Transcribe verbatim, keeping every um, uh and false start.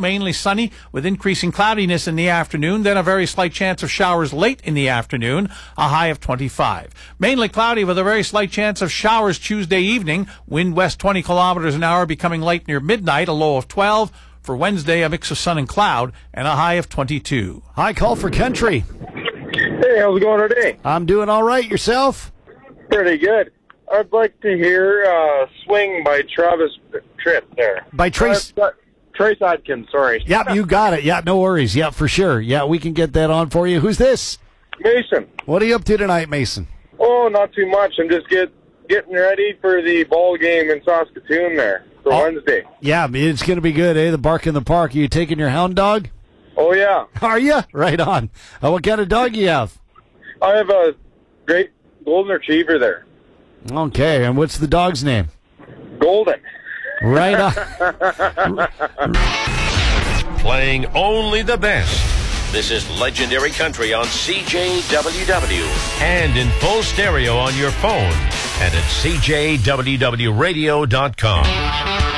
mainly sunny with increasing cloudiness in the afternoon, then a very slight chance of showers late in the afternoon, a high of twenty-five. Mainly cloudy with a very slight chance of showers Tuesday evening, wind west twenty kilometers an hour, becoming light near midnight, a low of twelve. For Wednesday, a mix of sun and cloud, and a high of twenty-two. Hi, Call for Country. Hey, how's it going today? I'm doing all right. Yourself? Pretty good. I'd like to hear uh, Swing by Travis Tritt there. By Trace... Uh, Trace Adkins, sorry. Yep, you got it. Yeah, no worries. Yeah, for sure. Yeah, we can get that on for you. Who's this? Mason. What are you up to tonight, Mason? Oh, not too much. I'm just get, getting ready for the ball game in Saskatoon there for oh, Wednesday. Yeah, it's going to be good, eh? The Bark in the Park. Are you taking your hound dog? Oh, yeah. Are you? Right on. Uh, what kind of dog you have? I have a great golden retriever there. Okay, and what's the dog's name? Golden. Right on. Playing only the best. This is Legendary Country on C J W W and in full stereo on your phone and at C J W W radio dot com.